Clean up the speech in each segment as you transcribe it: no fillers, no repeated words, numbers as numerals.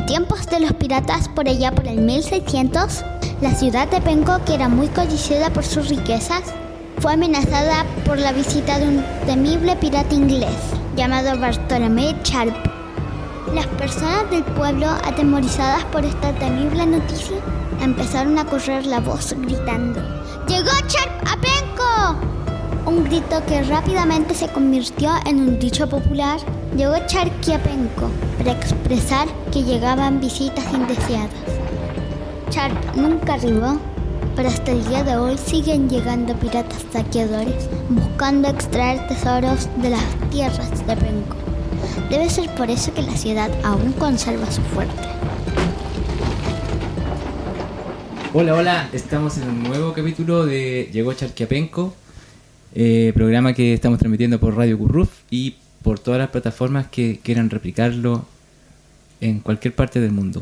En tiempos de los piratas, por allá por el 1600, la ciudad de Penco, que era muy codiciada por sus riquezas, fue amenazada por la visita de un temible pirata inglés llamado Bartolomé Sharp. Las personas del pueblo, atemorizadas por esta temible noticia, empezaron a correr la voz gritando: ¡Llegó Sharp a Penco! Un grito que rápidamente se convirtió en un dicho popular: llegó Sharp a Penco, para expresar que llegaban visitas indeseadas. Sharp nunca arribó, pero hasta el día de hoy siguen llegando piratas saqueadores buscando extraer tesoros de las tierras de Penco. Debe ser por eso que la ciudad aún conserva su fuerte. Hola, estamos en un nuevo capítulo de Llegó Charquiapenco, programa que estamos transmitiendo por Radio Curruf y por todas las plataformas que quieran replicarlo en cualquier parte del mundo.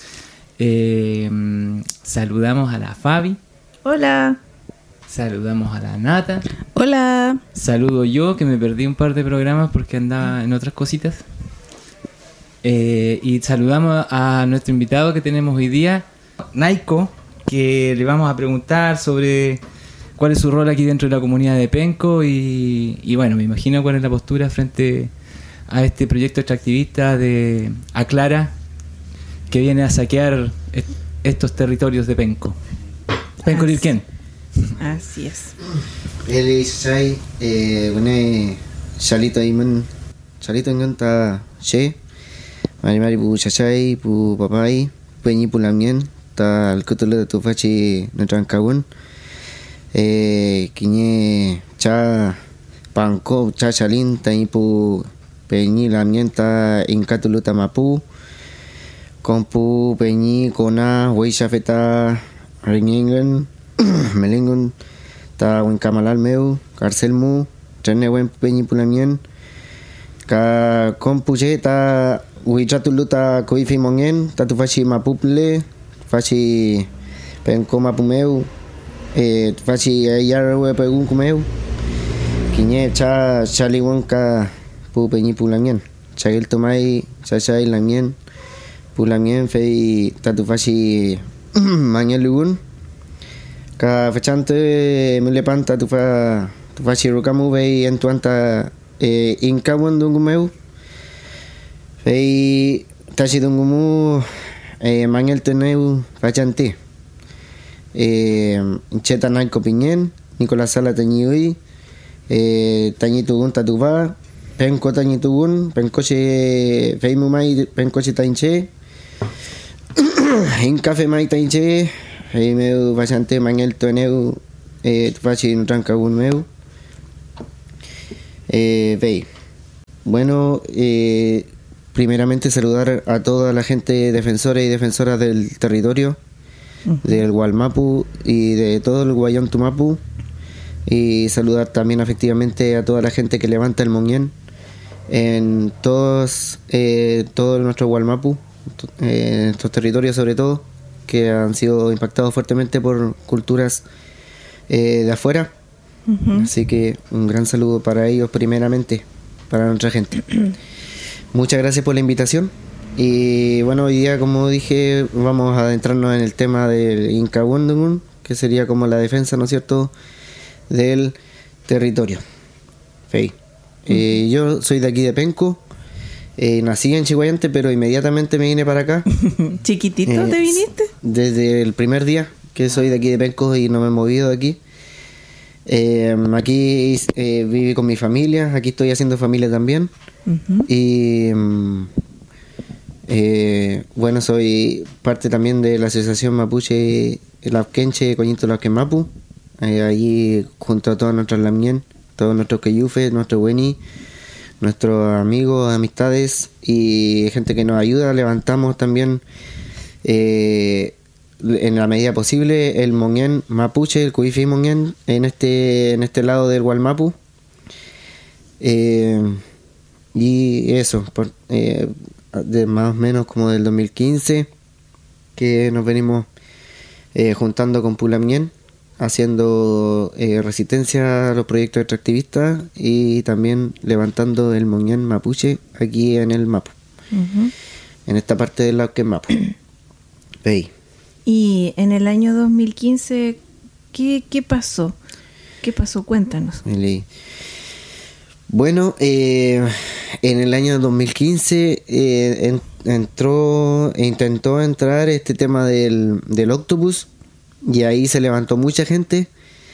Saludamos a la Fabi. Hola. Saludamos a la Nata. Hola. Saludo yo, que me perdí un par de programas porque andaba en otras cositas. Y saludamos a nuestro invitado que tenemos hoy día, Naiko, que le vamos a preguntar sobre cuál es su rol aquí dentro de la comunidad de Penco y bueno, me imagino cuál es la postura frente a este proyecto extractivista de Aclara, que viene a saquear estos territorios de Penco. Penco Lirquén. Así es. Eli sai bune salito iman salito ngan ta che mari bu chachai bu papai penyi pulamien ta alkutule tu fachi natran kawun kinye cha pangko cha chalin ta ipu penyi lamien ta inkatulu tamapu kompu penyi kona weisha feta ringengen melengun ta wen kamalal meu karcel mu trene wen penyi pulamien ka kompuje ta wijatulu ta koifi mongen ta tu fachi mapuple fachi penko mapumeu fachi yarwe pegun kumeu kinye cha chaliwon ka pu penyi pulamien chagel tomai chachai lamien pulamien fei ta tu fachi mangelugun ka fechante melepanta tu fa chirukamu vei entuanta inkawon dungumeu vei tashi dungumu mangel teneu fachante cheta naiko piñen Nicolás Sala tañiui tañitugun tatuva penko tañitugun penkoche feimu mai penkoche tainche inkafe mai tainche meu bastante mangel toneu fachi ranca un meu vei. Bueno, primeramente saludar a toda la gente defensora y defensoras del territorio del Gualmapu y de todo el Guayón Tumapu, y saludar también efectivamente a toda la gente que levanta el Moñén en todo nuestro Gualmapu, estos territorios sobre todo, que han sido impactados fuertemente por culturas de afuera. Así que un gran saludo para ellos primeramente, para nuestra gente. Muchas gracias por la invitación. Y bueno, hoy día, como dije, vamos a adentrarnos en el tema del Incawundungun, que sería como la defensa, ¿no es cierto?, del territorio. Fey. Yo soy de aquí de Penco. Nací en Chihuayante, pero inmediatamente me vine para acá. ¿Chiquitito te viniste? Desde el primer día que soy de aquí de Penco y no me he movido de aquí. Aquí viví con mi familia, aquí estoy haciendo familia también. Y bueno, soy parte también de la asociación mapuche Lapquenche Coñito Lapquemapu, allí junto a todos nuestros lamien, todos nuestros queyufes, nuestros bueni, nuestros amigos, amistades y gente que nos ayuda. Levantamos también en la medida posible el Moñén mapuche, el Cuifi Moñén en este lado del Gualmapu. Y eso, de más o menos como del 2015 que nos venimos juntando con Pulamien, haciendo resistencia a los proyectos extractivistas y también levantando el Moñén mapuche aquí en el Mapu. en esta parte del Lauquén Mapu. Ahí. Y en el año 2015, ¿qué pasó? ¿Qué pasó? Cuéntanos. Bueno, en el año 2015 intentó entrar este tema del Octopus, y ahí se levantó mucha gente.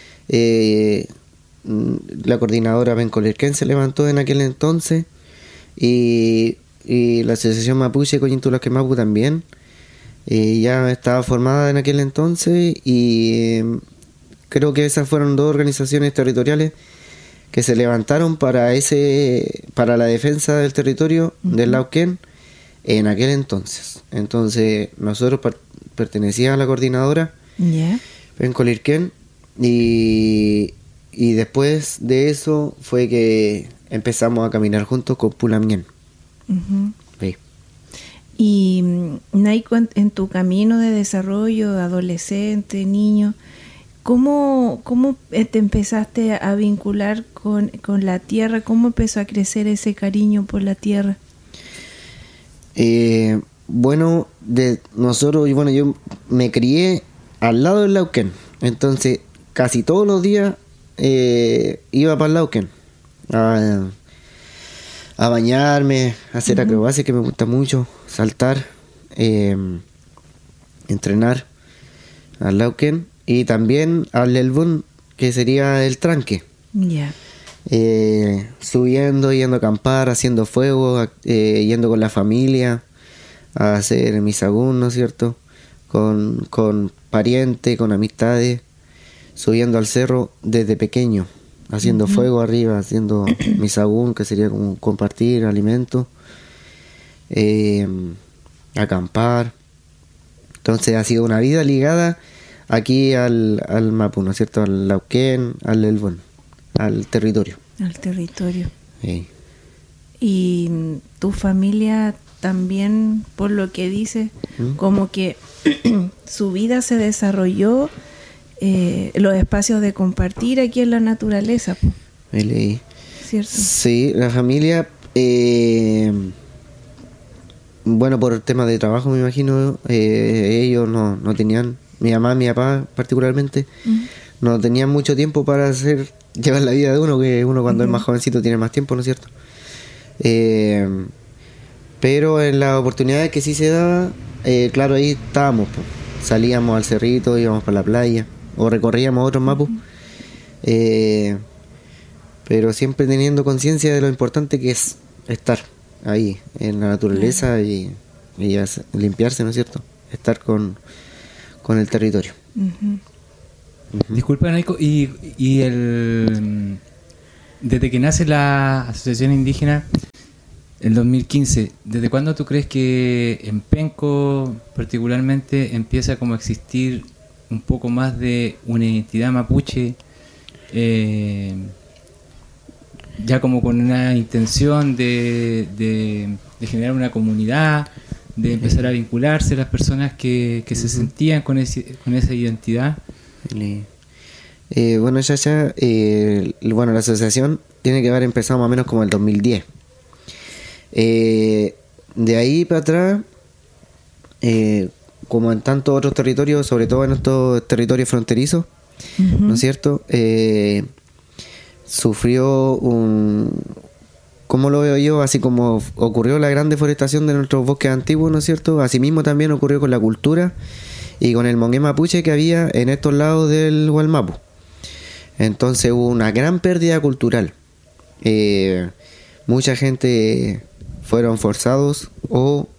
La coordinadora Penco Lirquén se levantó en aquel entonces, y la Asociación Mapuche Coyintulaque Mapu también. Ya estaba formada en aquel entonces, y creo que esas fueron dos organizaciones territoriales que se levantaron para la defensa del territorio del Lauquén en aquel entonces. Entonces nosotros pertenecíamos a la coordinadora Penco Lirquén, y después de eso fue que empezamos a caminar juntos con Pulamien. Sí. Y Naiko, en tu camino de desarrollo, adolescente, niño, ¿cómo te empezaste a vincular con la tierra? ¿Cómo empezó a crecer ese cariño por la tierra? Bueno, yo me crié al lado del Lauquén, entonces casi todos los días iba para el Lauquén a bañarme, a hacer acrobacia, que me gusta mucho, saltar, entrenar al Lauquén, y también al Lelbún, que sería el tranque. Subiendo, yendo a acampar, haciendo fuego, yendo con la familia a hacer misagún, ¿no es cierto? Con parientes, con amistades, subiendo al cerro desde pequeño, haciendo fuego arriba, haciendo misagún, que sería como compartir alimentos, acampar. Entonces ha sido una vida ligada aquí al Mapu, ¿no es cierto? Al Lauquén, al Lelbún, al territorio. Al territorio. Sí. Y tu familia también, por lo que dices, como que su vida se desarrolló, los espacios de compartir aquí en la naturaleza. ¿Cierto? Sí, la familia, bueno, por temas de trabajo me imagino, ellos no tenían, mi mamá, mi papá particularmente, no tenían mucho tiempo para llevar la vida de uno, que uno cuando es más jovencito tiene más tiempo, ¿no es cierto? Pero en las oportunidades que sí se daba, claro, ahí estábamos, pues. Salíamos al cerrito, íbamos para la playa, o recorríamos otros mapus, pero siempre teniendo conciencia de lo importante que es estar ahí en la naturaleza y limpiarse, ¿no es cierto? Estar con el territorio. Disculpa, Naiko, desde que nace la Asociación Indígena, el 2015, ¿desde cuándo tú crees que en Penco particularmente empieza como a existir un poco más de una identidad mapuche, ya como con una intención de generar una comunidad, de empezar a vincularse las personas que se sentían con esa identidad? Bueno, la asociación tiene que haber empezado más o menos como el 2010. De ahí para atrás, como en tantos otros territorios, sobre todo en estos territorios fronterizos, ¿no es cierto? Sufrió ¿cómo lo veo yo? Así como ocurrió la gran deforestación de nuestros bosques antiguos, ¿no es cierto? Asimismo también ocurrió con la cultura y con el mongué mapuche que había en estos lados del Gualmapu. Entonces hubo una gran pérdida cultural. Mucha gente fueron forzados o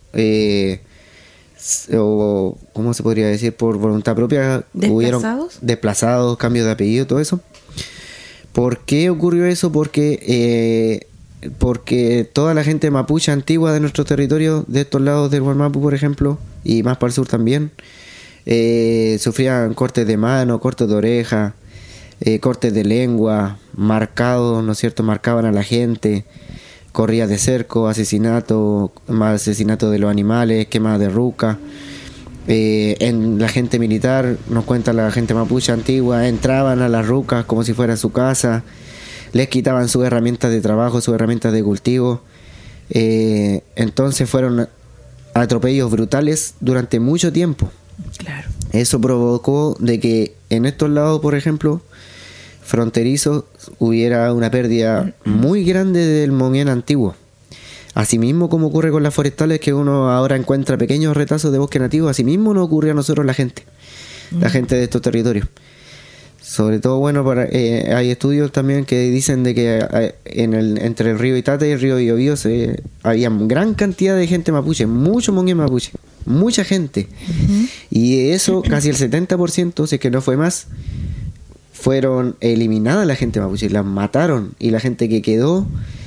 ¿cómo se podría decir? Por voluntad propia. Hubieron desplazados, cambios de apellido, todo eso. ¿Por qué ocurrió eso? Porque toda la gente mapuche antigua de nuestro territorio, de estos lados del Gualmapu, por ejemplo, y más para el sur también, sufrían cortes de mano, cortes de oreja, cortes de lengua, marcados, ¿no es cierto? Marcaban a la gente, corridas de cerco, asesinato de los animales, quemadas de ruca. En la gente militar, nos cuenta la gente mapuche antigua, entraban a las rucas como si fuera su casa, les quitaban sus herramientas de trabajo, sus herramientas de cultivo. Entonces fueron atropellos brutales durante mucho tiempo. Claro. Eso provocó de que en estos lados, por ejemplo, fronterizos, hubiera una pérdida muy grande del monguén antiguo. Asimismo, como ocurre con las forestales, que uno ahora encuentra pequeños retazos de bosque nativo, asimismo nos ocurrió a nosotros la gente de estos territorios. Sobre todo, bueno, hay estudios también que dicen de que entre el río Itate y el río Biobío había gran cantidad de gente mapuche, mucho monguén mapuche, mucha gente. Y eso, casi el 70%, si es que no fue más, fueron eliminadas la gente mapuche, las mataron, y la gente que quedó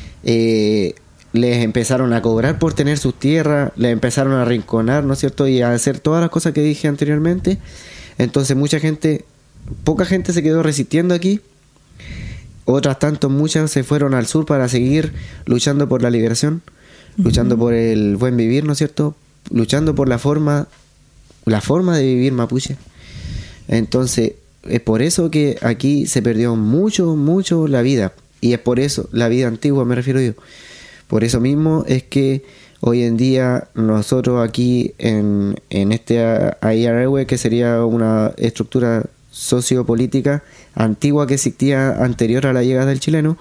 les empezaron a cobrar por tener sus tierras, les empezaron a arrinconar, ¿no es cierto? Y a hacer todas las cosas que dije anteriormente. Entonces poca gente se quedó resistiendo aquí, otras tanto, muchas se fueron al sur para seguir luchando por la liberación, luchando por el buen vivir, ¿no es cierto? Luchando por la forma de vivir mapuche. Entonces, es por eso que aquí se perdió mucho la vida, y es por eso, la vida antigua me refiero yo. Por eso mismo es que hoy en día nosotros aquí en este IRW, que sería una estructura sociopolítica antigua que existía anterior a la llegada del chileno,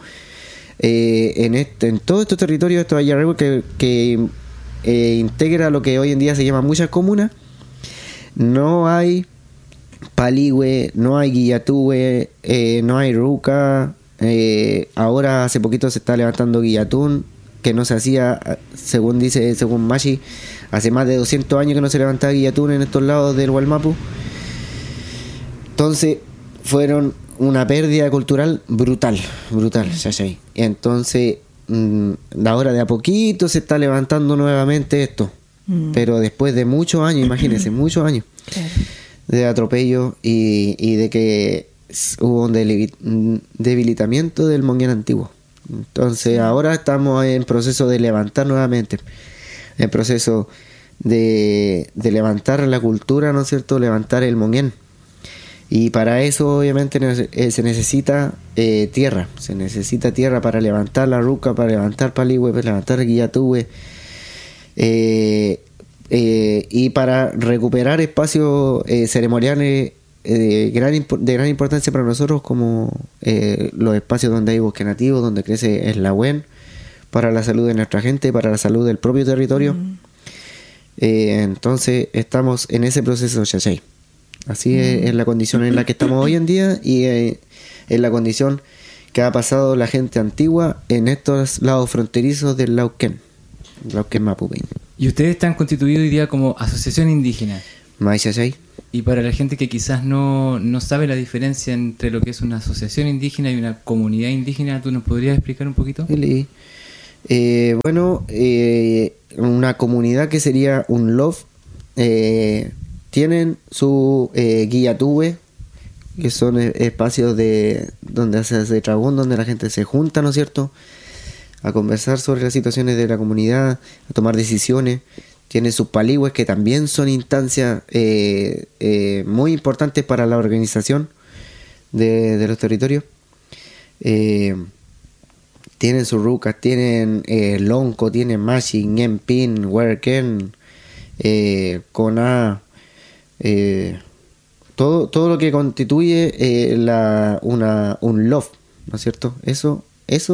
en todos estos territorios, estos IRW que integra lo que hoy en día se llama muchas comunas, no hay Paligüe, no hay Guillatúe, no hay Ruca. Ahora hace poquito se está levantando Guillatún, que no se hacía, según Machi, hace más de 200 años que no se levantaba Guillatún en estos lados del Gualmapu. Entonces fueron una pérdida cultural brutal, ¿sí? Entonces ahora de a poquito se está levantando nuevamente esto, pero después de muchos años, imagínense, muchos años de atropello y de que hubo un debilitamiento del monguén antiguo. Entonces ahora estamos en proceso de levantar nuevamente, en proceso de levantar la cultura, ¿no es cierto?, levantar el monguén. Y para eso obviamente se necesita tierra, para levantar la Ruca, para levantar Paligüe, para levantar Guillatúe, y para recuperar espacios ceremoniales de gran importancia para nosotros, como los espacios donde hay bosque nativo, donde crece eslahuen, para la salud de nuestra gente, para la salud del propio territorio. Entonces estamos en ese proceso, ¿cachai? Así es la condición en la que estamos hoy en día, y es la condición que ha pasado la gente antigua en estos lados fronterizos del Lauquén Mapuche. Y ustedes están constituidos hoy día como asociación indígena. ¿Cachai? Y para la gente que quizás no sabe la diferencia entre lo que es una asociación indígena y una comunidad indígena, ¿tú nos podrías explicar un poquito? Una comunidad, que sería un LOF, tienen su Guillatúe, que son espacios donde se hace trabón, donde la gente se junta, ¿no es cierto?, a conversar sobre las situaciones de la comunidad, a tomar decisiones. Tiene sus Paligües, que también son instancias muy importantes para la organización de los territorios. Tienen sus Rucas, tienen Lonco, tienen Machi, Ñempin, Huerquén, Coná, todo lo que constituye un LOF, ¿no es cierto? Eso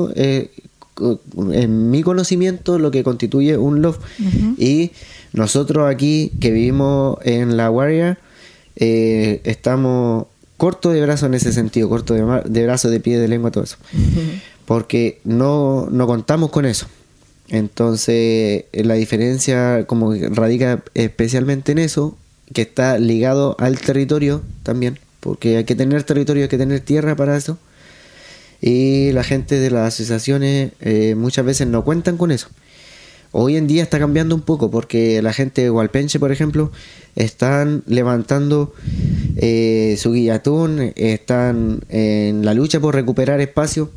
en mi conocimiento, lo que constituye un LOF. Y nosotros aquí, que vivimos en La Guardia, estamos cortos de brazos en ese sentido, cortos de brazos, de pie, de lengua, todo eso, porque no contamos con eso. Entonces la diferencia como que radica especialmente en eso, que está ligado al territorio también, porque hay que tener territorio, hay que tener tierra para eso. Y la gente de las asociaciones muchas veces no cuentan con eso. Hoy en día está cambiando un poco, porque la gente de Hualpenche, por ejemplo, están levantando su Guillatún, están en la lucha por recuperar espacio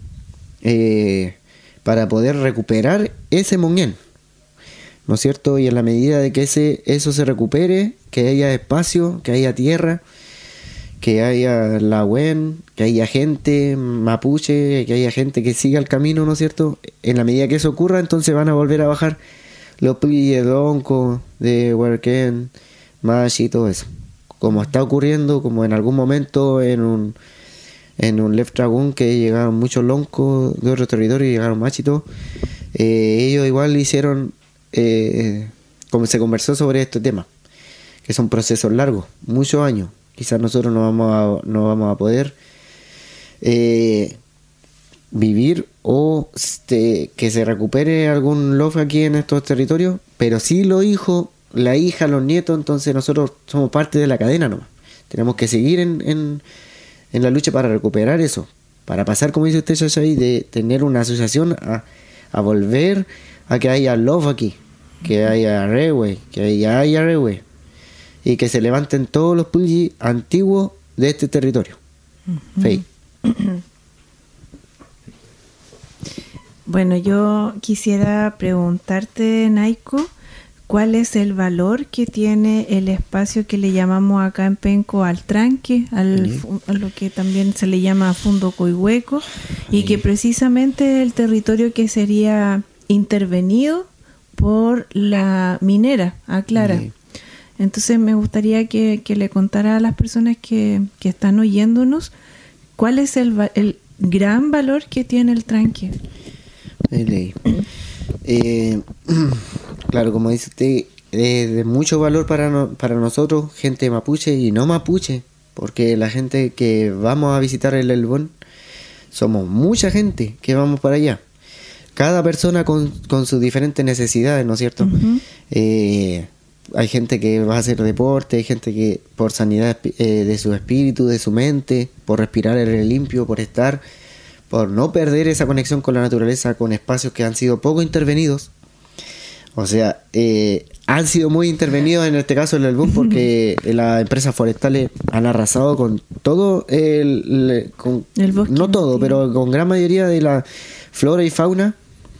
para poder recuperar ese monguén, ¿no es cierto? Y en la medida de que eso se recupere, que haya espacio, que haya tierra, que haya Lahuen, que haya gente mapuche, que haya gente que siga el camino, ¿no es cierto? En la medida que eso ocurra, entonces van a volver a bajar los Pulgi de Donko, de Huarquén, Machi y todo eso. Como está ocurriendo, como en algún momento en un Left Dragon que llegaron muchos loncos de otros territorios y llegaron Machi y todo, ellos igual hicieron, como se conversó sobre este tema, que son procesos largos, muchos años. Quizás nosotros no vamos a poder vivir o que se recupere algún lof aquí en estos territorios, pero sí los hijos, la hija, los nietos. Entonces nosotros somos parte de la cadena nomás. Tenemos que seguir en la lucha para recuperar eso, para pasar, como dice usted, Chachay, de tener una asociación a volver a que haya lof aquí, que haya rewe, que haya rewe, y que se levanten todos los Pulgi antiguos de este territorio. Fey. Bueno, yo quisiera preguntarte, Naiko, ¿cuál es el valor que tiene el espacio que le llamamos acá en Penco al tranque, a lo que también se le llama Fundo Coihueco, y que precisamente es el territorio que sería intervenido por la minera, Aclara? Entonces me gustaría que le contara a las personas que están oyéndonos cuál es el gran valor que tiene el tranque. Claro, como dice usted, de mucho valor para nosotros, gente mapuche y no mapuche, porque la gente que vamos a visitar el Elbón, somos mucha gente que vamos para allá. Cada persona con sus diferentes necesidades, ¿no es cierto? Hay gente que va a hacer deporte, hay gente que por sanidad de su espíritu, de su mente, por respirar aire limpio, por no perder esa conexión con la naturaleza, con espacios que han sido poco intervenidos. O sea, han sido muy intervenidos en este caso el Elbón, porque las empresas forestales han arrasado con todo el bosque, no todo, pero con gran mayoría de la flora y fauna.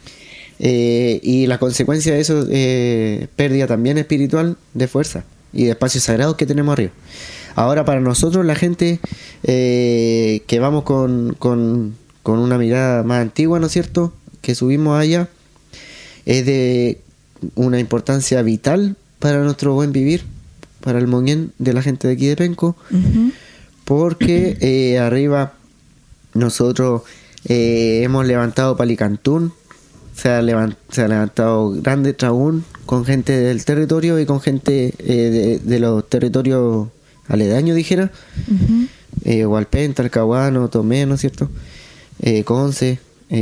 Y la consecuencia de eso es pérdida también espiritual de fuerza y de espacios sagrados que tenemos arriba. Ahora, para nosotros, la gente que vamos con una mirada más antigua, ¿no es cierto?, que subimos allá, es de una importancia vital para nuestro buen vivir, para el moñén de la gente de aquí de Penco, porque arriba nosotros hemos levantado Palicantún. Se ha levantado Grande Tragún con gente del territorio y con gente de los territorios aledaños, dijera. Hualpén, Talcahuano, Tomé, ¿no es cierto? Conce.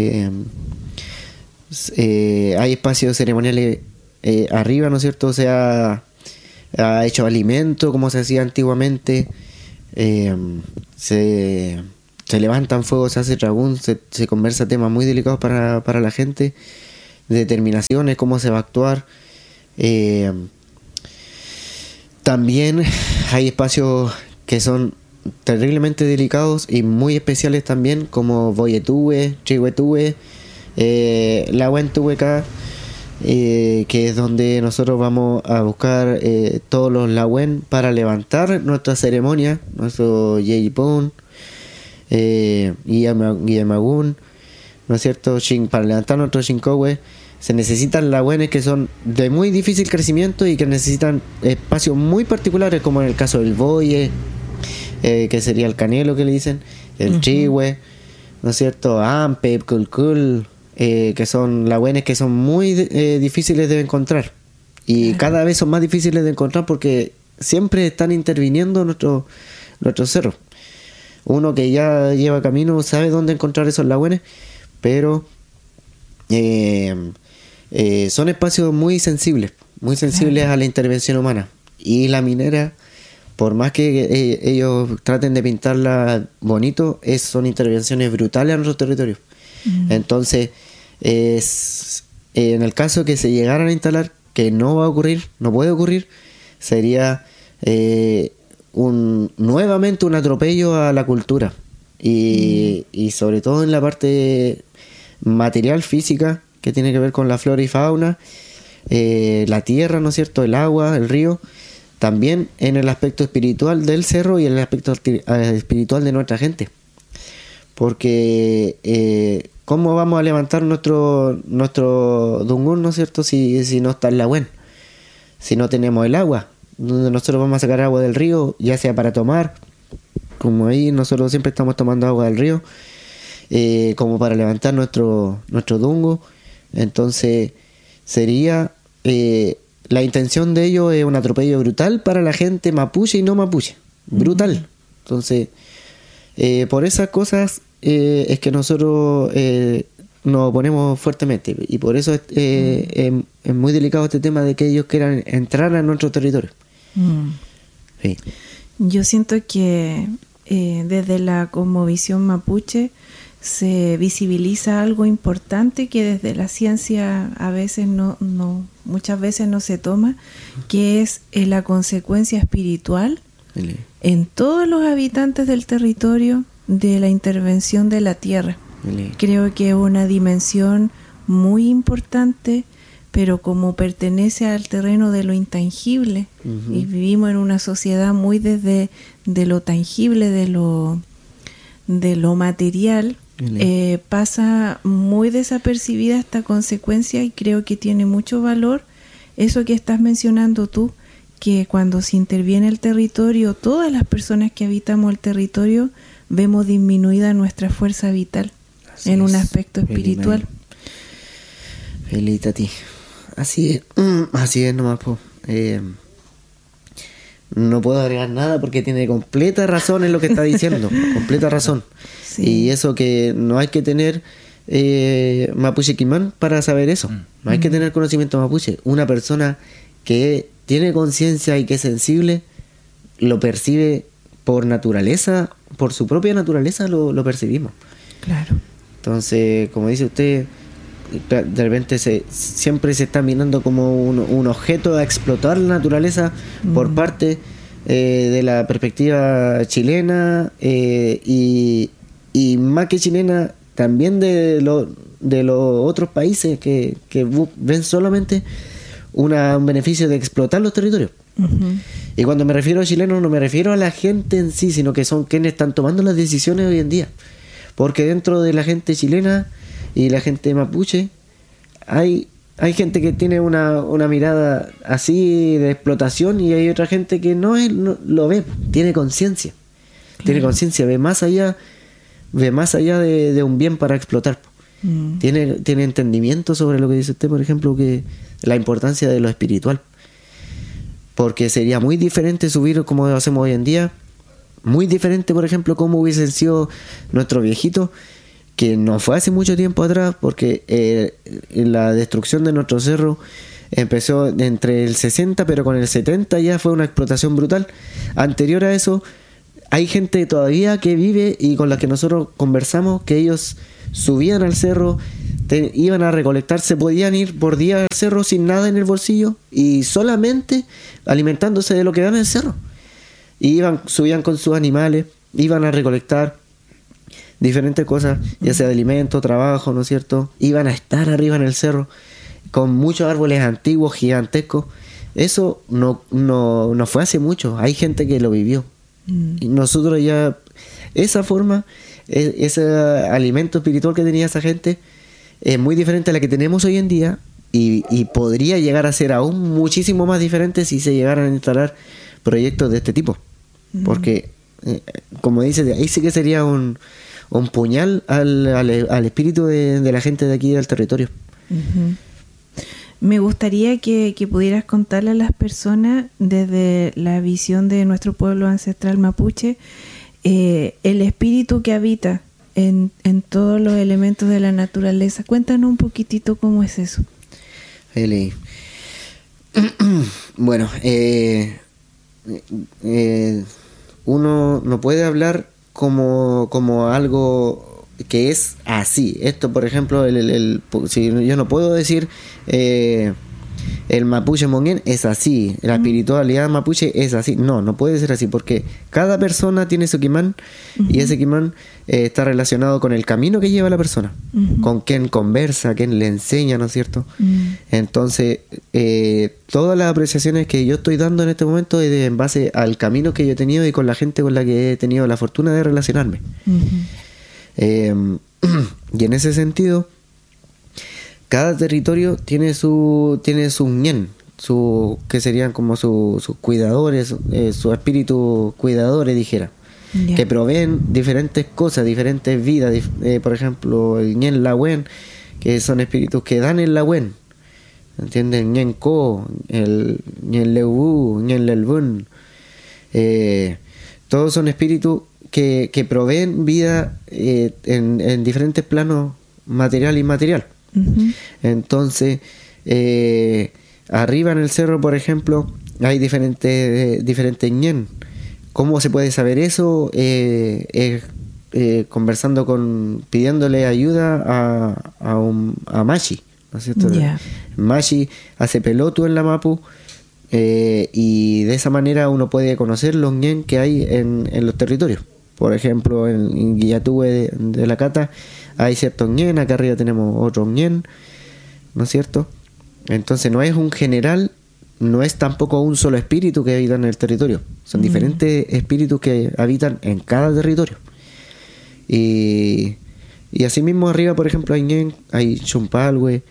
Hay espacios ceremoniales arriba, ¿no es cierto? Se ha hecho alimento como se hacía antiguamente. Se levantan fuegos, se hace tragún, se conversa temas muy delicados para la gente, determinaciones, cómo se va a actuar. También hay espacios que son terriblemente delicados y muy especiales también, como Boyetúe, Chihuetúe, Lahuentueca, que es donde nosotros vamos a buscar todos los Lahuen para levantar nuestra ceremonia, nuestro Yeyipón, Guillamagún, ¿no es cierto? Para levantar nuestro Chincohue se necesitan lahuenes que son de muy difícil crecimiento y que necesitan espacios muy particulares, como en el caso del Boye, que sería el canelo que le dicen, el Chihue, ¿no es cierto? Ampe, Culcul, que son lahuenes que son muy difíciles de encontrar, y cada vez son más difíciles de encontrar porque siempre están interviniendo nuestros cerros. Uno que ya lleva camino sabe dónde encontrar esos lahuenes, pero son espacios muy sensibles a la intervención humana. Y la minera, por más que ellos traten de pintarla bonito, son intervenciones brutales en nuestro territorio. Entonces, en el caso que se llegaran a instalar, que no va a ocurrir, no puede ocurrir, sería nuevamente un atropello a la cultura y sobre todo en la parte material, física, que tiene que ver con la flora y fauna, la tierra, ¿no es cierto?, el agua, el río, también en el aspecto espiritual del cerro y en el aspecto espiritual de nuestra gente, porque ¿cómo vamos a levantar nuestro dungún, ¿no es cierto? Si no está el agua, si no tenemos el agua, donde nosotros vamos a sacar agua del río, ya sea para tomar, como ahí nosotros siempre estamos tomando agua del río, como para levantar nuestro dungo. Entonces sería, la intención de ello es un atropello brutal para la gente mapuche y no mapuche, brutal. Entonces, por esas cosas es que nosotros nos oponemos fuertemente, y por eso es muy delicado este tema de que ellos quieran entrar a nuestro territorio. Sí. Yo siento que desde la cosmovisión mapuche se visibiliza algo importante que desde la ciencia a veces muchas veces no se toma, que es la consecuencia espiritual en todos los habitantes del territorio de la intervención de la tierra. Creo que es una dimensión muy importante, pero como pertenece al terreno de lo intangible, y vivimos en una sociedad muy desde de lo tangible, de lo material, pasa muy desapercibida esta consecuencia, y creo que tiene mucho valor eso que estás mencionando tú, que cuando se interviene el territorio, todas las personas que habitamos el territorio vemos disminuida nuestra fuerza vital. Así en un aspecto espiritual. Feliz a ti. Así es nomás, po. No puedo agregar nada porque tiene completa razón en lo que está diciendo. Completa razón. Sí. Y eso que no hay que tener mapuche quimán para saber eso. No hay que tener conocimiento mapuche. Una persona que tiene conciencia y que es sensible lo percibe por naturaleza, por su propia naturaleza lo percibimos. Claro. Entonces, como dice usted, de repente siempre se está mirando como un objeto a explotar la naturaleza por parte de la perspectiva chilena, y más que chilena, también de los otros países que ven solamente un beneficio de explotar los territorios. Y cuando me refiero a chilenos no me refiero a la gente en sí, sino que son quienes están tomando las decisiones hoy en día. Porque dentro de la gente chilena y la gente mapuche hay gente que tiene una mirada así de explotación, y hay otra gente que no lo ve, tiene conciencia. Claro. Tiene conciencia, ve más allá de un bien para explotar. Tiene entendimiento sobre lo que dice usted, por ejemplo, que la importancia de lo espiritual. Porque sería muy diferente subir como hacemos hoy en día, muy diferente, por ejemplo, como hubiesen sido nuestros viejitos, que no fue hace mucho tiempo atrás, porque la destrucción de nuestro cerro empezó entre el 60, pero con el 70 ya fue una explotación brutal. Anterior a eso, hay gente todavía que vive y con la que nosotros conversamos, que ellos subían al cerro, iban a recolectarse, podían ir por día al cerro sin nada en el bolsillo y solamente alimentándose de lo que dan en el cerro. Y subían con sus animales, iban a recolectar diferentes cosas, ya sea de alimento, trabajo, ¿no es cierto? Iban a estar arriba en el cerro con muchos árboles antiguos, gigantescos. Eso no fue hace mucho, hay gente que lo vivió. Y nosotros ya, esa forma, ese alimento espiritual que tenía esa gente es muy diferente a la que tenemos hoy en día, y podría llegar a ser aún muchísimo más diferente si se llegaran a instalar proyectos de este tipo. Porque, como dice, ahí sí que sería un puñal al espíritu de la gente de aquí del territorio. Me gustaría que pudieras contarle a las personas desde la visión de nuestro pueblo ancestral mapuche el espíritu que habita en todos los elementos de la naturaleza. Cuéntanos un poquitito cómo es eso. Bueno, uno no puede hablar como algo que es así. Esto, por ejemplo, si yo no puedo decir el mapuche monguén es así, la espiritualidad mapuche es así. No puede ser así, porque cada persona tiene su quimán, y ese quimán está relacionado con el camino que lleva la persona, con quien conversa, quien le enseña, ¿no es cierto? Entonces, todas las apreciaciones que yo estoy dando en este momento es en base al camino que yo he tenido y con la gente con la que he tenido la fortuna de relacionarme. Y en ese sentido, cada territorio tiene su ñen, que serían como sus cuidadores, su espíritu cuidadores, dijera, que proveen diferentes cosas, diferentes vidas. Por ejemplo, el ñen Lahuen, que son espíritus que dan el Lahuen, ¿entiendes? El ñen Ko, el ñen Leubu, ñen Lelbun, todos son espíritus que proveen vida en diferentes planos material e inmaterial. Entonces, arriba en el cerro, por ejemplo, hay diferentes ñen. ¿Cómo se puede saber eso? Conversando pidiéndole ayuda a Machi, ¿no es cierto? Machi hace pelotu en la Mapu, y de esa manera uno puede conocer los ñen que hay en los territorios. Por ejemplo, en Guillatúe de la Cata hay ciertos ñen, acá arriba tenemos otros ñen, ¿no es cierto? Entonces no es un general, no es tampoco un solo espíritu que habita en el territorio, son diferentes espíritus que habitan en cada territorio. Y así mismo arriba, por ejemplo, hay ñen, hay Chumpalwe,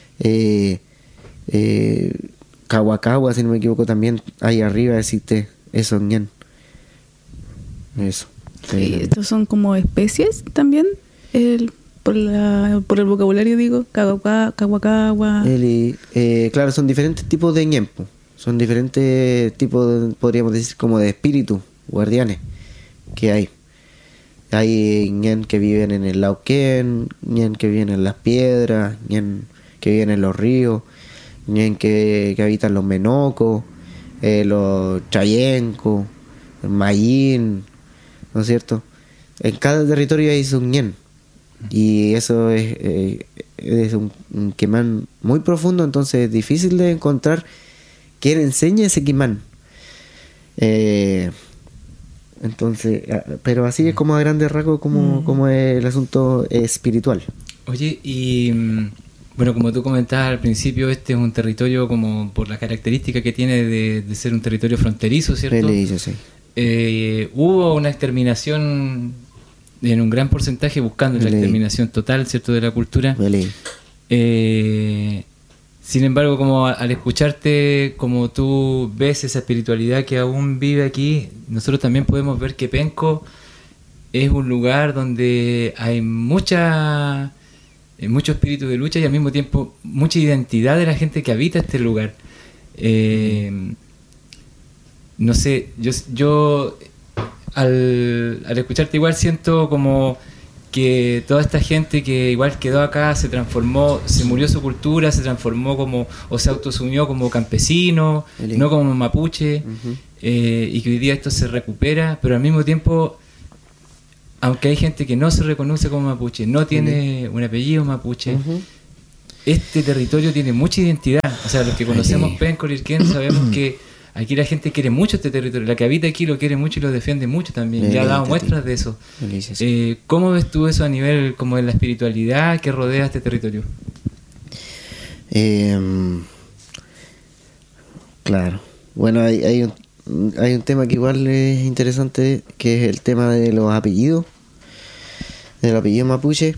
Cahuacagua, si no me equivoco, también ahí arriba existe esos ñen. Eso. ¿Y estos son como especies también? Por el vocabulario digo, Cahuacagua. Claro, son diferentes tipos de ñen. Son diferentes tipos, podríamos decir, como de espíritus guardianes que hay. Hay ñen que viven en el Lauquén, ñen que viven en las piedras, ñen que viven en los ríos, ñen que habitan los menocos, los chayencos, el mayín, ¿no es cierto? En cada territorio hay un ñen, y eso es un quimán muy profundo, entonces es difícil de encontrar quien enseñe ese quimán. Entonces, pero así es como a grandes rasgos como es el asunto espiritual. Oye, y bueno, como tú comentabas al principio, este es un territorio como por la característica que tiene de ser un territorio fronterizo, ¿cierto? Fronterizo, sí. Hubo una exterminación en un gran porcentaje, buscando la exterminación total, ¿cierto?, de la cultura. Sin embargo, como al escucharte, como tú ves esa espiritualidad que aún vive aquí, nosotros también podemos ver que Penco es un lugar donde hay mucho espíritu de lucha y al mismo tiempo mucha identidad de la gente que habita este lugar. No sé, yo al escucharte igual siento como que toda esta gente que igual quedó acá se transformó, se murió su cultura, se transformó como, o se autosumió como campesino, no como mapuche, y que hoy día esto se recupera, pero al mismo tiempo, aunque hay gente que no se reconoce como mapuche, no tiene un apellido mapuche, este territorio tiene mucha identidad. O sea, los que conocemos Penco, Lirquén, sabemos que aquí la gente quiere mucho este territorio. La que habita aquí lo quiere mucho y lo defiende mucho también. Ya ha dado muestras de eso. ¿Cómo ves tú eso a nivel como de la espiritualidad que rodea este territorio? Claro. Bueno, hay un tema que igual es interesante, que es el tema de los apellidos, del apellido mapuche.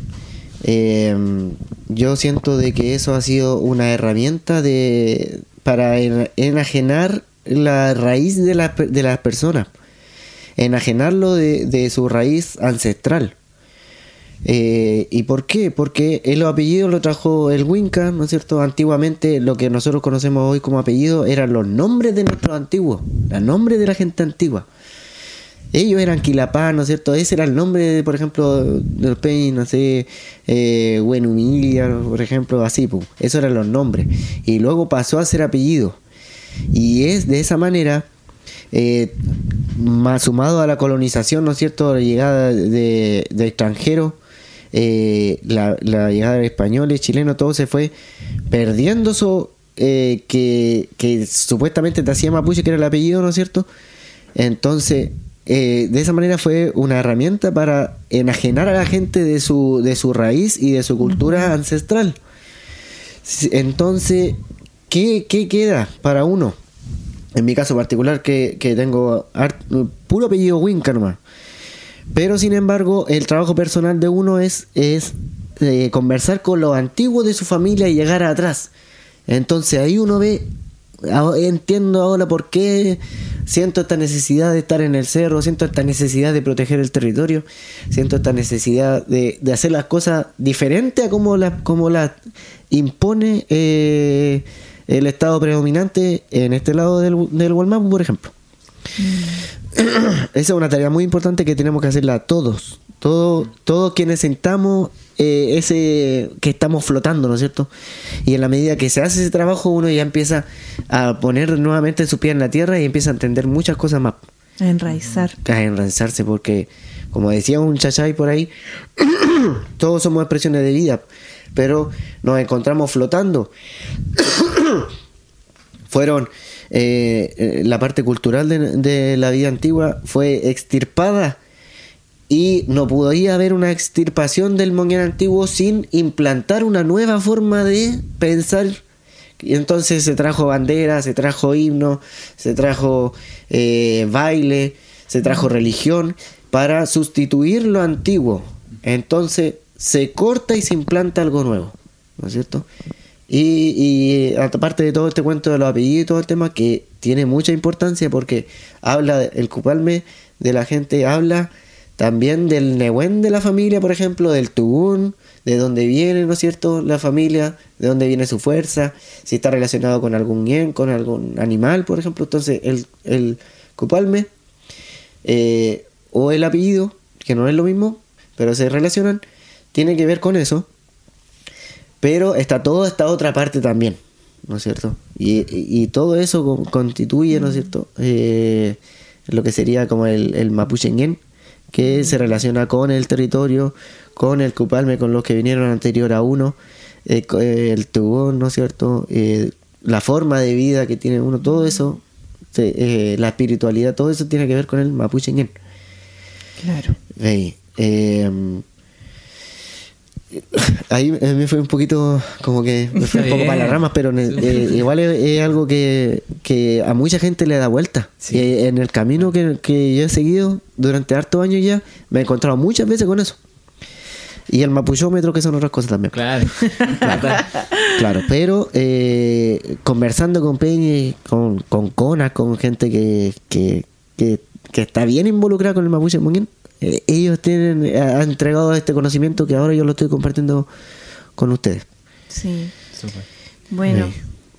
Yo siento de que eso ha sido una herramienta para enajenar la raíz de las personas, enajenarlo de su raíz ancestral. ¿Y por qué? Porque el apellido lo trajo el Winca, ¿no es cierto? Antiguamente lo que nosotros conocemos hoy como apellido eran los nombres de nuestros antiguos, los nombres de la gente antigua. Ellos eran Quilapá, ¿no es cierto? Ese era el nombre, por ejemplo, de los Peñas, no sé, Buenumilia, por ejemplo, así, pues. Esos eran los nombres. Y luego pasó a ser apellido. Y es de esa manera, más sumado a la colonización, ¿no es cierto?, la llegada de extranjeros, la llegada de españoles, chilenos, todo se fue perdiendo eso que supuestamente te hacía mapuche, que era el apellido, ¿no es cierto? Entonces, de esa manera fue una herramienta para enajenar a la gente de su raíz y de su cultura ancestral. Entonces, ¿qué queda para uno? En mi caso particular, que tengo puro apellido Winca nomás. Pero sin embargo, el trabajo personal de uno es conversar con los antiguos de su familia y llegar atrás. Entonces ahí uno ve, entiendo ahora por qué siento esta necesidad de estar en el cerro, siento esta necesidad de proteger el territorio, siento esta necesidad de hacer las cosas diferentes a como las impone el estado predominante en este lado del Gualmapu, por ejemplo. Esa es una tarea muy importante que tenemos que hacerla todos quienes sintamos que estamos flotando, ¿no es cierto? Y en la medida que se hace ese trabajo, uno ya empieza a poner nuevamente su pie en la tierra y empieza a entender muchas cosas más. A enraizarse, porque como decía un chachay por ahí, todos somos expresiones de vida, pero nos encontramos flotando. Fueron la parte cultural de la vida antigua fue extirpada y no podía haber una extirpación del Moñán antiguo sin implantar una nueva forma de pensar. Y entonces se trajo bandera, se trajo himno, se trajo baile, se trajo religión para sustituir lo antiguo. Entonces se corta y se implanta algo nuevo, ¿no es cierto? Y aparte de todo este cuento de los apellidos y todo el tema, que tiene mucha importancia porque habla el Cupalme de la gente, habla también del Nehuen de la familia, por ejemplo, del Tugún, de dónde viene, ¿no es cierto?, la familia, de dónde viene su fuerza, si está relacionado con algún ñen, con algún animal, por ejemplo. Entonces el Cupalme o el apellido, que no es lo mismo, pero se relacionan, tiene que ver con eso. Pero está toda esta otra parte también, ¿no es cierto? Y todo eso constituye, ¿no es cierto?, lo que sería como el Mapuche ñen, que se relaciona con el territorio, con el Cupalme, con los que vinieron anterior a uno, el Tugón, ¿no es cierto?, la forma de vida que tiene uno, todo eso, la espiritualidad, todo eso tiene que ver con el Mapuche ñen. Claro. Ahí me fue un poquito, como que me fui un poco para las ramas, pero igual es algo que a mucha gente le da vuelta. Sí. En el camino que yo he seguido durante hartos años ya, me he encontrado muchas veces con eso. Y el mapuchómetro, que son otras cosas también. Claro. Claro, pero conversando con Peña, con Conas, con gente que está bien involucrada con el mapuche Moñán, ellos han entregado este conocimiento que ahora yo lo estoy compartiendo con ustedes. Sí. Súper. Bueno,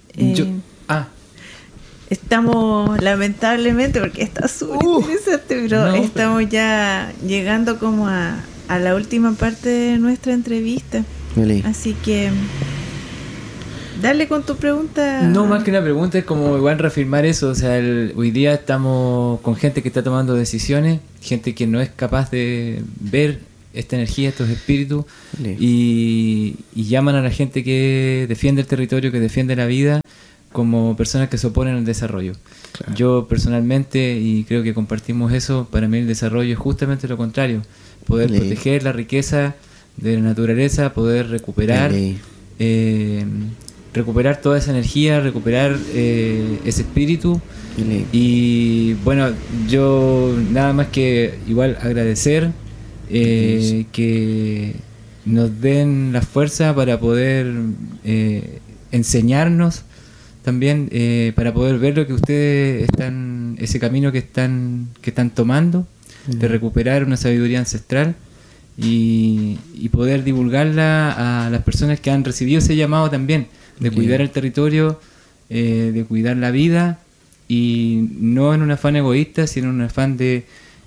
estamos lamentablemente, porque está súper interesante, pero estamos ya llegando como a la última parte de nuestra entrevista. Así que dale con tu pregunta. No, más que una pregunta, es como igual reafirmar eso. O sea, hoy día estamos con gente que está tomando decisiones, gente que no es capaz de ver esta energía, estos espíritus, y llaman a la gente que defiende el territorio, que defiende la vida, como personas que se oponen al desarrollo. Claro. Yo personalmente, y creo que compartimos eso, para mí el desarrollo es justamente lo contrario: poder proteger la riqueza de la naturaleza, poder recuperar toda esa energía, recuperar ese espíritu. Y bueno, yo nada más que igual agradecer que nos den la fuerza para poder enseñarnos también, para poder ver lo que ustedes ese camino que están tomando, de recuperar una sabiduría ancestral y poder divulgarla a las personas que han recibido ese llamado también, de cuidar el territorio, de cuidar la vida, y no en un afán egoísta, sino en un afán de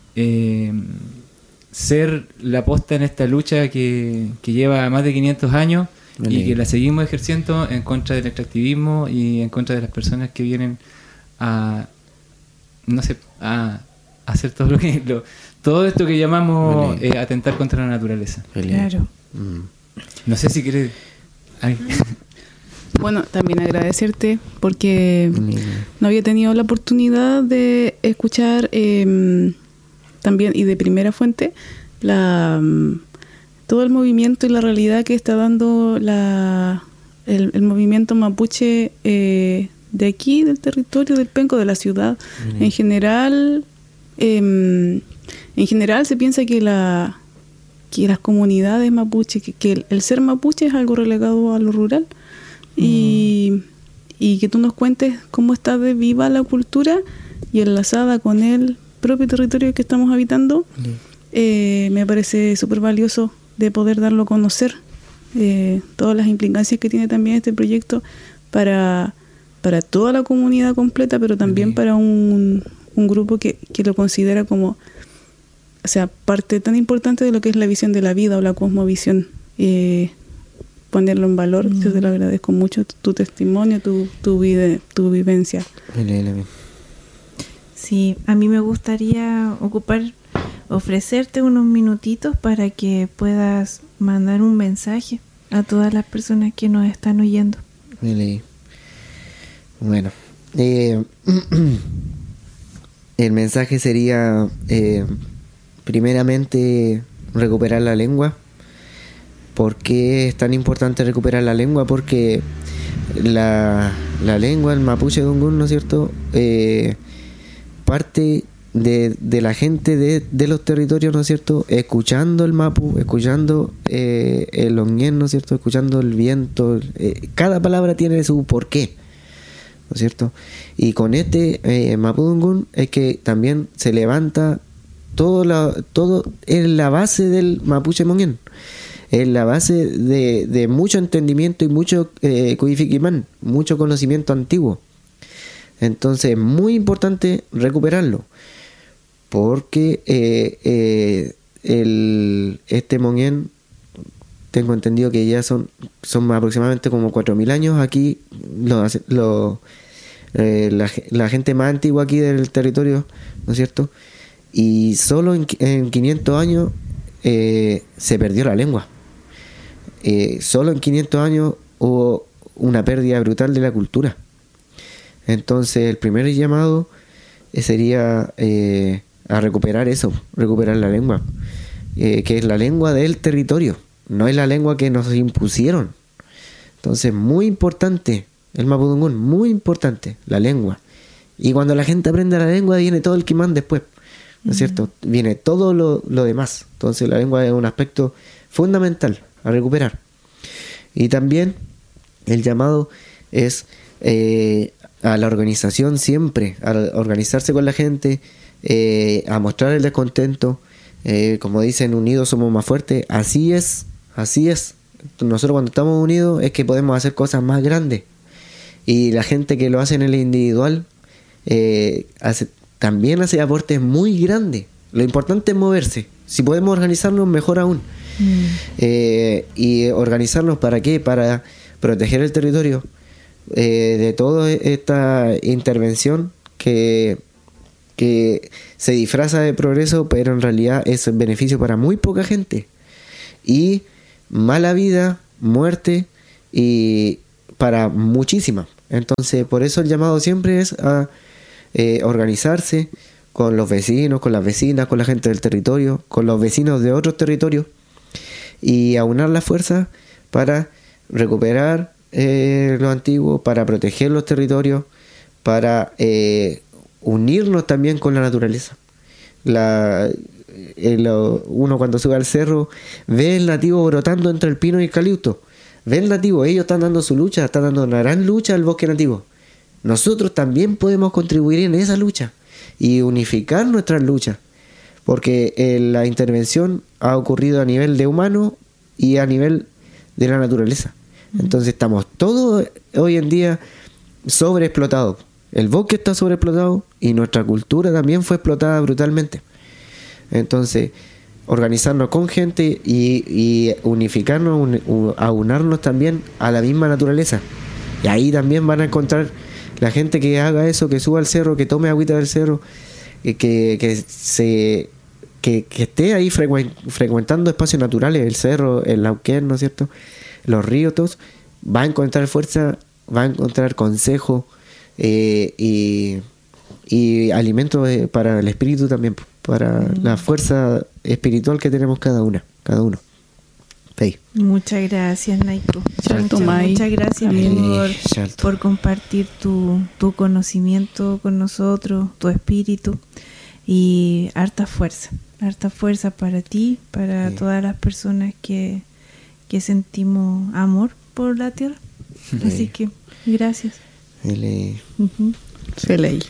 ser la posta en esta lucha que lleva más de 500 años y que la seguimos ejerciendo en contra del extractivismo y en contra de las personas que vienen a hacer todo esto que llamamos atentar contra la naturaleza. Claro. No sé si quieres... Bueno, también agradecerte porque no había tenido la oportunidad de escuchar también, y de primera fuente, todo el movimiento y la realidad que está dando el movimiento mapuche de aquí, del territorio del Penco, de la ciudad en general, en general se piensa que las comunidades mapuche, que el ser mapuche es algo relegado a lo rural, y que tú nos cuentes cómo está de viva la cultura y enlazada con el propio territorio que estamos habitando, me parece súper valioso de poder darlo a conocer, todas las implicancias que tiene también este proyecto para toda la comunidad completa, pero también para un grupo que lo considera como, o sea, parte tan importante de lo que es la visión de la vida o la cosmovisión. Ponerlo en valor. Yo te lo agradezco mucho, tu testimonio, tu vivencia. Sí, a mí me gustaría ofrecerte unos minutitos para que puedas mandar un mensaje a todas las personas que nos están oyendo. Bueno, el mensaje sería, primeramente, recuperar la lengua. ¿Por qué es tan importante recuperar la lengua? Porque la lengua, el mapuche gungun, ¿no es cierto?, parte de la gente de los territorios, ¿no es cierto?, escuchando el mapu, escuchando el onguén, ¿no es cierto?, escuchando el viento. Cada palabra tiene su porqué, ¿no es cierto? Y con este mapu gungun es que también se levanta todo es la base del mapuche monguén. Es la base de mucho entendimiento y mucho cuifiquimán, mucho conocimiento antiguo. Entonces es muy importante recuperarlo, porque este monguén, tengo entendido que ya son aproximadamente como 4.000 años aquí, la gente más antigua aquí del territorio, ¿no es cierto? Y solo en 500 años se perdió la lengua. Solo en 500 años hubo una pérdida brutal de la cultura. Entonces el primer llamado sería a recuperar eso, recuperar la lengua, que es la lengua del territorio, no es la lengua que nos impusieron. Entonces muy importante el mapudungún, muy importante la lengua. Y cuando la gente aprende la lengua viene todo el quimán después, ¿no es cierto? Viene todo lo demás. Entonces la lengua es un aspecto fundamental a recuperar. Y también el llamado es a la organización siempre, a organizarse con la gente, a mostrar el descontento, como dicen, unidos somos más fuertes. Así es. Nosotros cuando estamos unidos es que podemos hacer cosas más grandes, y la gente que lo hace en el individual también hace aportes muy grandes. Lo importante es moverse. Si podemos organizarnos, mejor aún. Y organizarnos ¿para qué? Para proteger el territorio de toda esta intervención que se disfraza de progreso, pero en realidad es un beneficio para muy poca gente, y mala vida, muerte y para muchísima. Entonces por eso el llamado siempre es a organizarse con los vecinos, con las vecinas, con la gente del territorio, con los vecinos de otros territorios, y aunar las fuerzas para recuperar lo antiguo, para proteger los territorios, para unirnos también con la naturaleza. Uno cuando sube al cerro ve el nativo brotando entre el pino y el eucalipto, ve el nativo, ellos están dando su lucha, están dando una gran lucha al bosque nativo. Nosotros también podemos contribuir en esa lucha y unificar nuestras luchas, porque la intervención ha ocurrido a nivel de humano y a nivel de la naturaleza. Entonces estamos todos hoy en día sobreexplotados. El bosque está sobreexplotado y nuestra cultura también fue explotada brutalmente. Entonces, organizarnos con gente y unificarnos, aunarnos también a la misma naturaleza. Y ahí también van a encontrar la gente que haga eso, que suba al cerro, que tome agüita del cerro, que esté ahí frecuentando espacios naturales, el cerro, el lauquén, ¿no es cierto?, los ríos, todos, va a encontrar fuerza, va a encontrar consejo y alimento para el espíritu también, para la fuerza espiritual que tenemos cada uno. Sí. Muchas gracias, Naiko. Muchas gracias por compartir tu conocimiento con nosotros, tu espíritu. y harta fuerza para ti, para todas las personas que sentimos amor por la tierra. Así que gracias. Feliz.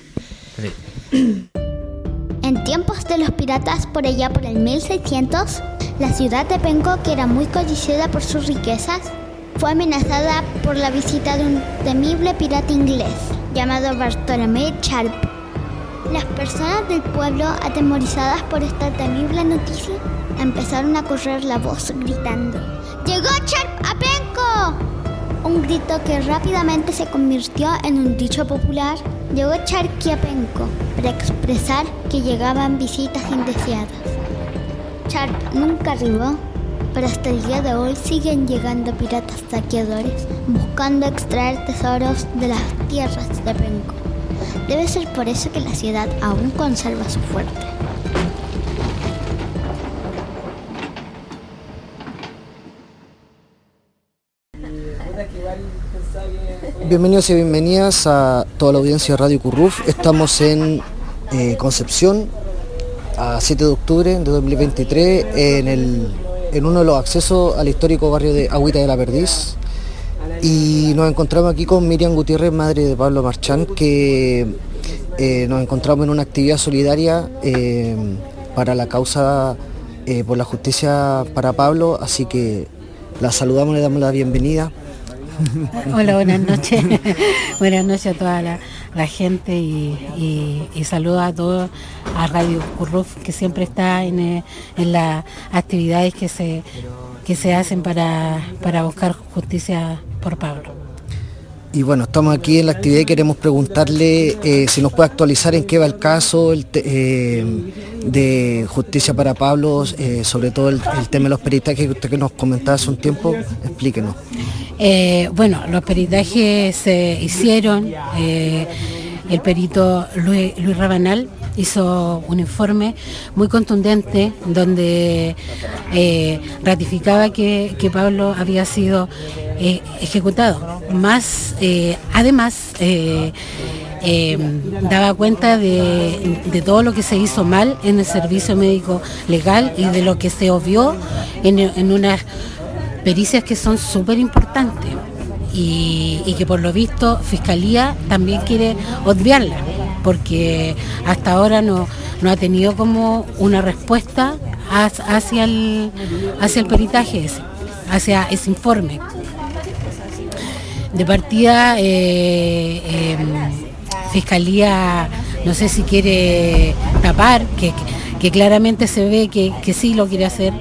En tiempos de los piratas, por allá por el 1600, la ciudad de Penco, que era muy codiciada por sus riquezas, fue amenazada por la visita de un temible pirata inglés llamado Bartolomé Sharp. Las personas del pueblo, atemorizadas por esta temible noticia, empezaron a correr la voz gritando: ¡Llegó Sharp a Penco! Un grito que rápidamente se convirtió en un dicho popular: llegó Sharp a Penco, para expresar que llegaban visitas indeseadas. Sharp nunca arribó, pero hasta el día de hoy siguen llegando piratas saqueadores buscando extraer tesoros de las tierras de Penco. Debe ser por eso que la ciudad aún conserva su fuerte. Bienvenidos y bienvenidas a toda la audiencia de Radio Curruf. Estamos en Concepción, a 7 de octubre de 2023, en uno de los accesos al histórico barrio de Agüita de la Perdiz. Y nos encontramos aquí con Miriam Gutiérrez, madre de Pablo Marchán, que nos encontramos en una actividad solidaria para la causa por la justicia para Pablo, así que la saludamos, le damos la bienvenida. Hola, buenas noches. Buenas noches a toda la gente y saludos a todos, a Radio Curruf, que siempre está en las actividades que se hacen para buscar justicia por Pablo. Y bueno, estamos aquí en la actividad y queremos preguntarle si nos puede actualizar en qué va el caso de justicia para Pablo, sobre todo el tema de los peritajes que usted nos comentaba hace un tiempo. Explíquenos. Bueno, los peritajes se hicieron, el perito Luis Rabanal hizo un informe muy contundente donde ratificaba que Pablo había sido ejecutado. Más, además, daba cuenta de todo lo que se hizo mal en el servicio médico legal y de lo que se obvió en unas pericias que son súper importantes y que por lo visto Fiscalía también quiere obviarla, porque hasta ahora no ha tenido como una respuesta hacia el peritaje hacia ese informe. De partida, Fiscalía no sé si quiere tapar, que claramente se ve que sí lo quiere hacer,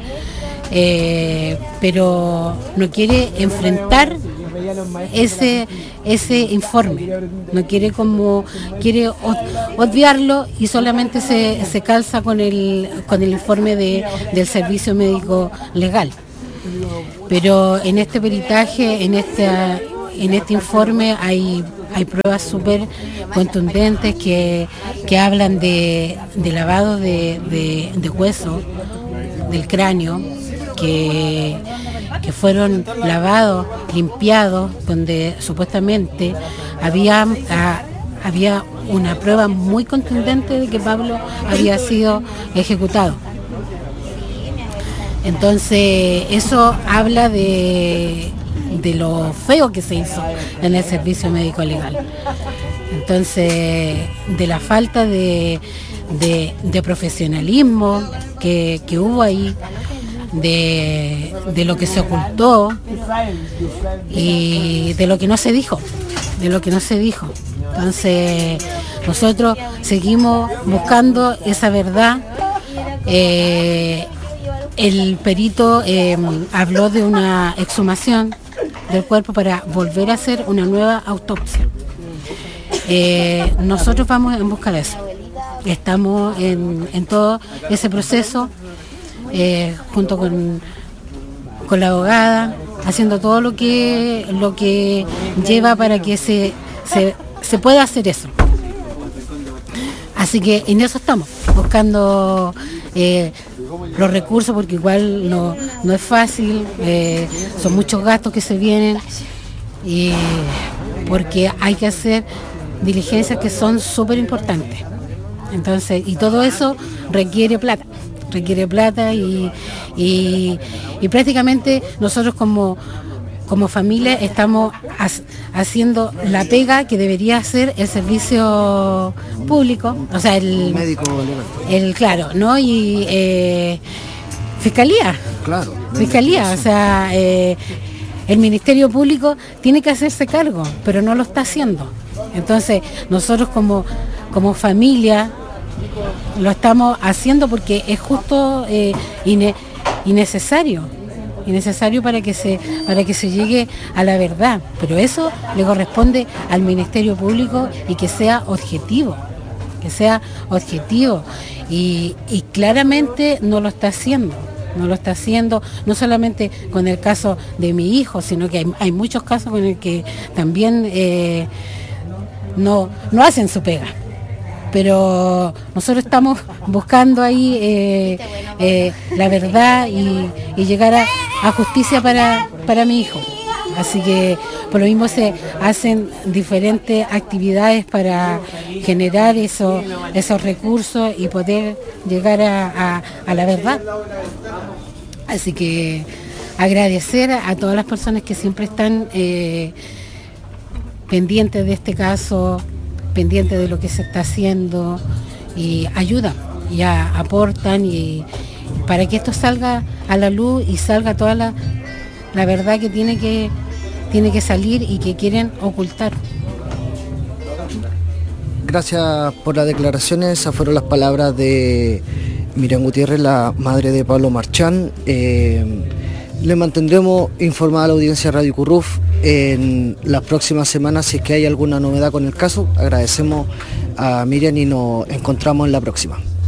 pero no quiere enfrentar ese informe, no quiere quiere obviarlo y solamente se calza con el informe del servicio médico legal. Pero en este peritaje, en este informe hay pruebas súper contundentes que hablan de lavado de hueso del cráneo, que fueron lavados, limpiados, donde supuestamente había una prueba muy contundente de que Pablo había sido ejecutado. Entonces eso habla de lo feo que se hizo en el servicio médico legal. Entonces, de la falta de profesionalismo que hubo ahí, de lo que se ocultó y de lo que no se dijo. Entonces, nosotros seguimos buscando esa verdad. El perito habló de una exhumación del cuerpo para volver a hacer una nueva autopsia. Nosotros vamos en busca de eso. Estamos en todo ese proceso, junto con la abogada, haciendo todo lo que lleva para que se pueda hacer eso. Así que en eso estamos, buscando los recursos, porque igual no es fácil, son muchos gastos que se vienen, y porque hay que hacer diligencias que son súper importantes. Entonces, y todo eso requiere plata y prácticamente nosotros como familia estamos haciendo la pega que debería hacer el servicio público, o sea, el médico legal. Claro, ¿no? Y fiscalía. Claro. Fiscalía, o sea, el Ministerio Público tiene que hacerse cargo, pero no lo está haciendo. Entonces, nosotros como familia lo estamos haciendo porque es justo y necesario para que se llegue a la verdad, pero eso le corresponde al Ministerio Público y que sea objetivo y claramente no lo está haciendo, no solamente con el caso de mi hijo, sino que hay muchos casos con el que también no hacen su pega. Pero nosotros estamos buscando ahí la verdad y llegar a justicia para mi hijo. Así que por lo mismo se hacen diferentes actividades para generar esos recursos y poder llegar a la verdad. Así que agradecer a todas las personas que siempre están pendientes de este caso, pendientes de lo que se está haciendo y ayudan y aportan y para que esto salga a la luz y salga toda la verdad que tiene que salir y que quieren ocultar. Gracias por las declaraciones. Esas fueron las palabras de Miriam Gutiérrez, la madre de Pablo Marchán. Le mantendremos informada a la audiencia de Radio Curruf en las próximas semanas si es que hay alguna novedad con el caso. Agradecemos a Miriam y nos encontramos en la próxima.